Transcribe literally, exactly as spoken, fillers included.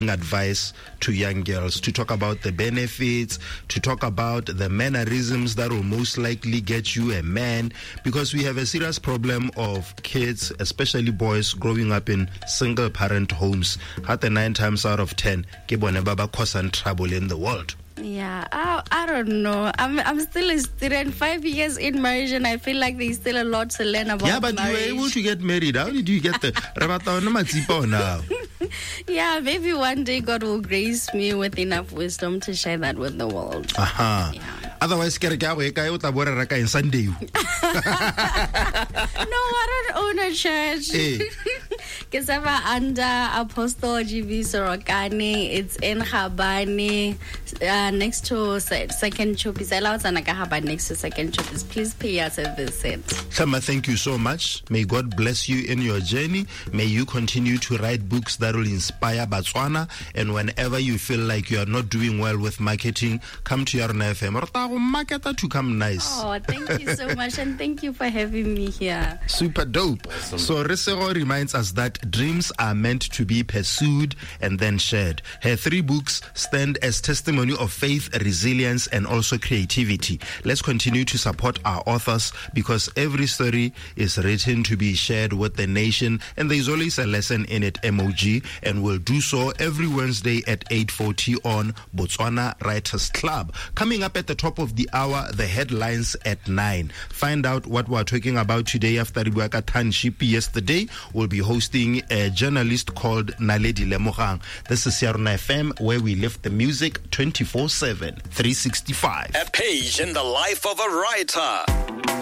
advice to young girls, to talk about the benefits, to talk about the mannerisms that will most likely get you a man, because we have a serious problem of kids, especially boys, growing up in single parent homes. At the nine times out of ten, ke bone ba ba causing trouble in the world. Yeah, I, I don't know. I'm I'm still a student, five years in marriage, and I feel like there's still a lot to learn about. Yeah, but marriage. you were able to get married. How did you get the now? Yeah, maybe one day God will grace me with enough wisdom to share that with the world. Uh-huh. Yeah. Otherwise, kere ke a go e kae o tla bo re reka in Sunday. No, I don't own a church. Hey. Because I'm under Apostle G V Sorokani. It's in Habani, uh, next to se- Second Chopis. Allowed Sanakahaba next to Second Chopis. Please pay us a visit. Shama, thank you so much. May God bless you in your journey. May you continue to write books that will inspire Botswana. And whenever you feel like you are not doing well with marketing, come to Yarna F M. Marketer to come nice. Oh, thank you so much, and thank you for having me here. Super dope. Awesome. So Resego reminds us that dreams are meant to be pursued and then shared. Her three books stand as testimony of faith, resilience, and also creativity. Let's continue to support our authors, because every story is written to be shared with the nation, and there is always a lesson in it, M O G, and we'll do so every Wednesday at eight forty on Botswana Writers Club. Coming up at the top of the hour, the headlines at nine. Find out what we're talking about today. After Ribuaka Tanship yesterday, we'll be hosting a journalist called Naledi Lemogang. This is Yarna F M, where we lift the music twenty-four seven, three sixty-five. A page in the life of a writer.